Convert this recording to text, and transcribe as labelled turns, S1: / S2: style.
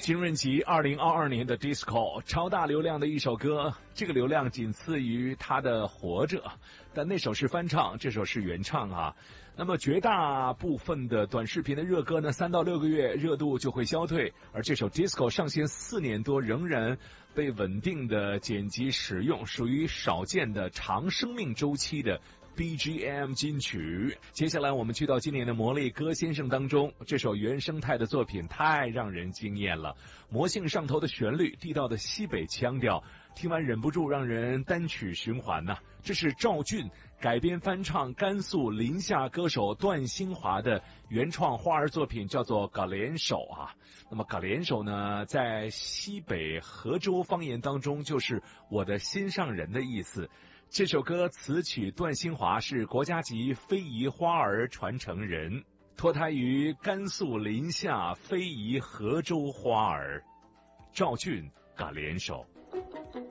S1: 金润吉2022年的 Disco 超大流量的一首歌，这个流量仅次于他的活着，但那首是翻唱，这首是原唱啊。那么绝大部分的短视频的热歌呢，3到6个月热度就会消退，而这首 Disco 上线4年多仍然被稳定的剪辑使用，属于少见的长生命周期的BGM 金曲。接下来我们去到今年的魔力歌先生当中，这首原生态的作品太让人惊艳了，魔性上头的旋律，地道的西北腔调，听完忍不住让人单曲循环呐。这是赵俊改编翻唱甘肃临夏歌手段新华的原创花儿作品，叫做《嘎连手》啊。那么嘎连手呢，在西北河州方言当中就是我的心上人的意思。这首歌词曲段新华是国家级非遗花儿传承人，脱胎于甘肃临夏非遗河州花儿。赵俊嘎连手。